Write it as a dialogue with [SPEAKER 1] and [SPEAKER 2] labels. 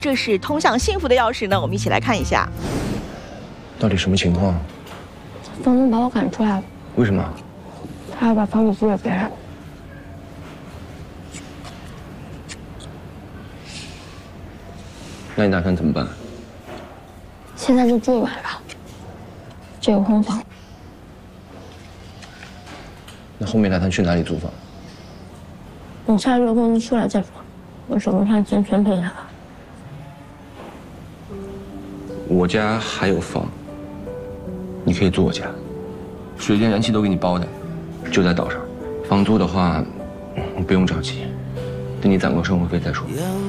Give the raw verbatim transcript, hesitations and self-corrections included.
[SPEAKER 1] 这是通向幸福的钥匙呢？我们一起来看一下。
[SPEAKER 2] 到底什么情况？
[SPEAKER 3] 房东把我赶出来了。
[SPEAKER 2] 为什么？
[SPEAKER 3] 他要把房子租给别人。
[SPEAKER 2] 那你打算怎么办？
[SPEAKER 3] 现在就住一晚吧，这有空房。
[SPEAKER 2] 那后面打算去哪里租房？
[SPEAKER 3] 等下月工资出来再说，我手头上钱全赔他了。
[SPEAKER 2] 我家还有房，你可以租我家，水电燃气都给你包的，就在岛上。房租的话，不用着急，等你攒够生活费再说。